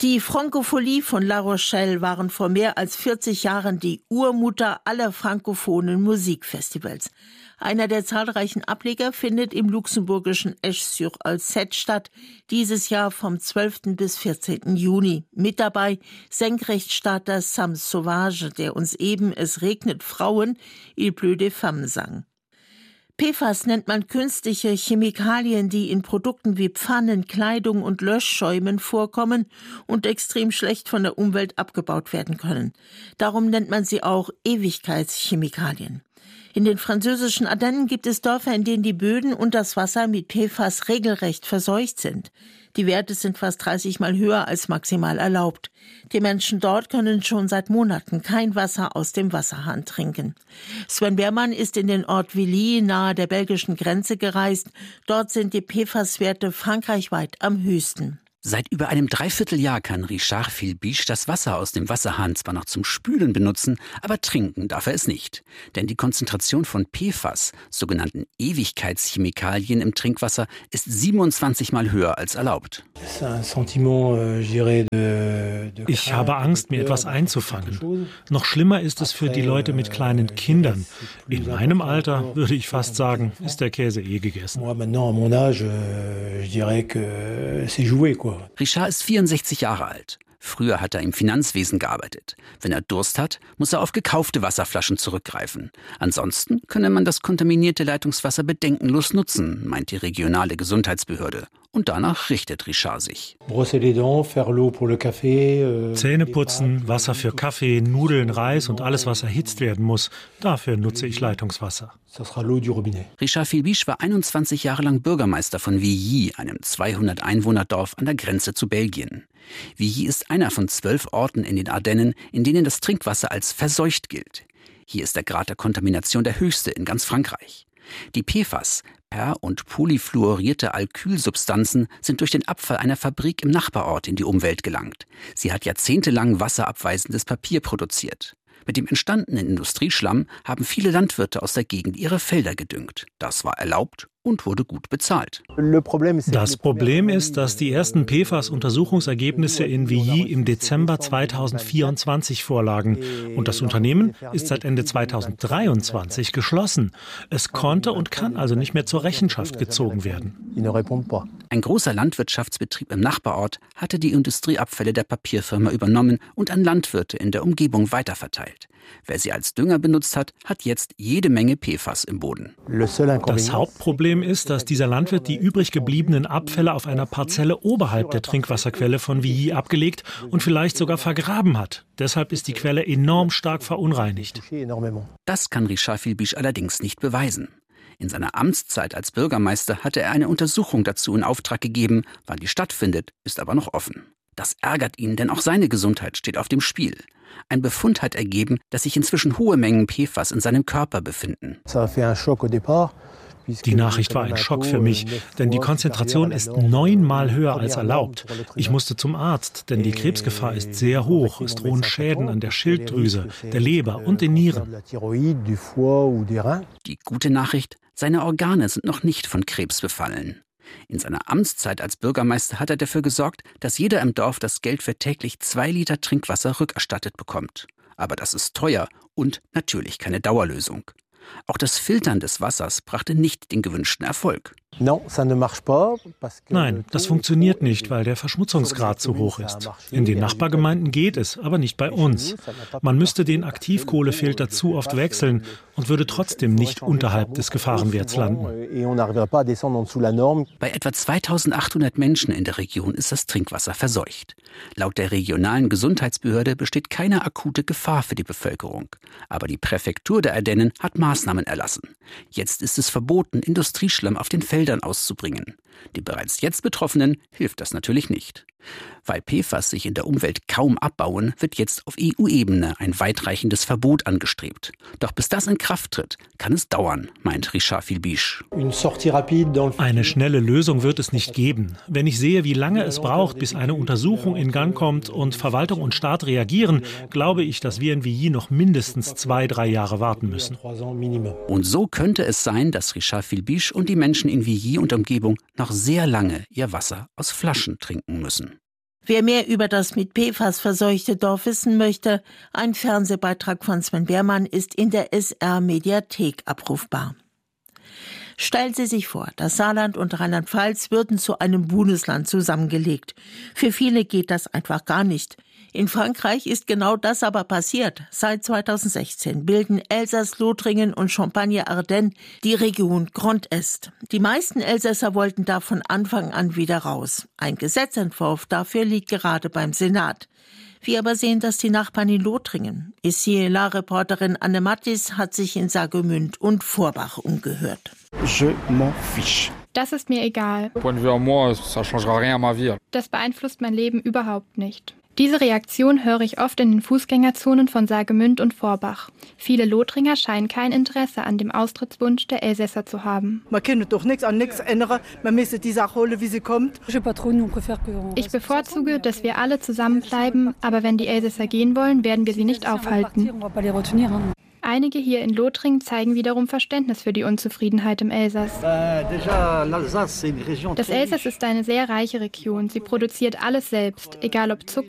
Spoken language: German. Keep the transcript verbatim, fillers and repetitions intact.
Die Francophonie von La Rochelle waren vor mehr als vierzig Jahren die Urmutter aller frankophonen Musikfestivals. Einer der zahlreichen Ableger findet im luxemburgischen Esch-sur-Alzette statt, dieses Jahr vom zwölften bis vierzehnten Juni. Mit dabei Senkrechtstarter Sam Sauvage, der uns eben Es regnet Frauen, Il pleut des femmes sang. P F A S nennt man künstliche Chemikalien, die in Produkten wie Pfannen, Kleidung und Löschschäumen vorkommen und extrem schlecht von der Umwelt abgebaut werden können. Darum nennt man sie auch Ewigkeitschemikalien. In den französischen Ardennen gibt es Dörfer, in denen die Böden und das Wasser mit P F A S regelrecht verseucht sind. Die Werte sind fast dreißig Mal höher als maximal erlaubt. Die Menschen dort können schon seit Monaten kein Wasser aus dem Wasserhahn trinken. Sven Behrmann ist in den Ort Villy nahe der belgischen Grenze gereist. Dort sind die P F A S-Werte frankreichweit am höchsten. Seit über einem Dreivierteljahr kann Richard Philbiche das Wasser aus dem Wasserhahn zwar noch zum Spülen benutzen, aber trinken darf er es nicht. Denn die Konzentration von P F A S, sogenannten Ewigkeitschemikalien im Trinkwasser, ist siebenundzwanzig Mal höher als erlaubt. Ich habe Angst, mir etwas einzufangen. Noch schlimmer ist es für die Leute mit kleinen Kindern. In meinem Alter, würde ich fast sagen, ist der Käse eh gegessen. Richard ist vierundsechzig Jahre alt. Früher hat er im Finanzwesen gearbeitet. Wenn er Durst hat, muss er auf gekaufte Wasserflaschen zurückgreifen. Ansonsten könne man das kontaminierte Leitungswasser bedenkenlos nutzen, meint die regionale Gesundheitsbehörde. Und danach richtet Richard sich. Zähne putzen, Wasser für Kaffee, Nudeln, Reis und alles, was erhitzt werden muss. Dafür nutze ich Leitungswasser. Richard Philbiche war einundzwanzig Jahre lang Bürgermeister von Villy, einem zweihundert Einwohnerdorf an der Grenze zu Belgien. Villy ist einer von zwölf Orten in den Ardennen, in denen das Trinkwasser als verseucht gilt. Hier ist der Grad der Kontamination der höchste in ganz Frankreich. Die P F A S, per- und polyfluorierte Alkylsubstanzen, sind durch den Abfall einer Fabrik im Nachbarort in die Umwelt gelangt. Sie hat jahrzehntelang wasserabweisendes Papier produziert. Mit dem entstandenen Industrieschlamm haben viele Landwirte aus der Gegend ihre Felder gedüngt. Das war erlaubt und wurde gut bezahlt. Das Problem ist, dass die ersten P F A S-Untersuchungsergebnisse in Villy im Dezember zweitausendvierundzwanzig vorlagen. Und das Unternehmen ist seit Ende zweitausenddreiundzwanzig geschlossen. Es konnte und kann also nicht mehr zur Rechenschaft gezogen werden. Ein großer Landwirtschaftsbetrieb im Nachbarort hatte die Industrieabfälle der Papierfirma übernommen und an Landwirte in der Umgebung weiterverteilt. Wer sie als Dünger benutzt hat, hat jetzt jede Menge P F A S im Boden. Das Hauptproblem ist, dass dieser Landwirt die übrig gebliebenen Abfälle auf einer Parzelle oberhalb der Trinkwasserquelle von Villy abgelegt und vielleicht sogar vergraben hat. Deshalb ist die Quelle enorm stark verunreinigt. Das kann Richard Philbiche allerdings nicht beweisen. In seiner Amtszeit als Bürgermeister hatte er eine Untersuchung dazu in Auftrag gegeben. Wann die stattfindet, ist aber noch offen. Das ärgert ihn, denn auch seine Gesundheit steht auf dem Spiel. Ein Befund hat ergeben, dass sich inzwischen hohe Mengen P F A S in seinem Körper befinden. Die Nachricht war ein Schock für mich, denn die Konzentration ist neunmal höher als erlaubt. Ich musste zum Arzt, denn die Krebsgefahr ist sehr hoch. Es drohen Schäden an der Schilddrüse, der Leber und den Nieren. Die gute Nachricht, seine Organe sind noch nicht von Krebs befallen. In seiner Amtszeit als Bürgermeister hat er dafür gesorgt, dass jeder im Dorf das Geld für täglich zwei Liter Trinkwasser rückerstattet bekommt. Aber das ist teuer und natürlich keine Dauerlösung. Auch das Filtern des Wassers brachte nicht den gewünschten Erfolg. Nein, das funktioniert nicht, weil der Verschmutzungsgrad zu hoch ist. In den Nachbargemeinden geht es, aber nicht bei uns. Man müsste den Aktivkohlefilter zu oft wechseln und würde trotzdem nicht unterhalb des Gefahrenwerts landen. Bei etwa zweitausendachthundert Menschen in der Region ist das Trinkwasser verseucht. Laut der regionalen Gesundheitsbehörde besteht keine akute Gefahr für die Bevölkerung. Aber die Präfektur der Ardennen hat Maßnahmen erlassen. Jetzt ist es verboten, Industrieschlamm auf den Feldern auszubringen. Die bereits jetzt Betroffenen hilft das natürlich nicht. Weil P F A S sich in der Umwelt kaum abbauen, wird jetzt auf E U-Ebene ein weitreichendes Verbot angestrebt. Doch bis das in Kraft tritt, kann es dauern, meint Richard Philbiche. Eine schnelle Lösung wird es nicht geben. Wenn ich sehe, wie lange es braucht, bis eine Untersuchung in Gang kommt und Verwaltung und Staat reagieren, glaube ich, dass wir in Villy noch mindestens zwei, drei Jahre warten müssen. Und so könnte es sein, dass Richard Philbiche und die Menschen in Villy und Umgebung noch sehr lange ihr Wasser aus Flaschen trinken müssen. Wer mehr über das mit P F A S verseuchte Dorf wissen möchte, ein Fernsehbeitrag von Sven Beermann ist in der S R-Mediathek abrufbar. Stellen Sie sich vor, das Saarland und Rheinland-Pfalz würden zu einem Bundesland zusammengelegt. Für viele geht das einfach gar nicht. In Frankreich ist genau das aber passiert. Seit zweitausendsechzehn bilden Elsass-Lothringen und Champagne-Ardenne die Region Grand Est. Die meisten Elsässer wollten da von Anfang an wieder raus. Ein Gesetzentwurf dafür liegt gerade beim Senat. Wir aber sehen das die Nachbarn in Lothringen. Ici-La-Reporterin Anne Mattis hat sich in Saargemünd und Vorbach umgehört. Je m'en fiche. Das ist mir egal. Das beeinflusst mein Leben überhaupt nicht. Diese Reaktion höre ich oft in den Fußgängerzonen von Saargemünd und Vorbach. Viele Lothringer scheinen kein Interesse an dem Austrittswunsch der Elsässer zu haben. Man kann doch nichts an nichts ändern. Man müsste die Sache holen, wie sie kommt. Ich bevorzuge, dass wir alle zusammenbleiben, aber wenn die Elsässer gehen wollen, werden wir sie nicht aufhalten. Einige hier in Lothringen zeigen wiederum Verständnis für die Unzufriedenheit im Elsass. Das Elsass ist eine sehr reiche Region. Sie produziert alles selbst, egal ob Zucker,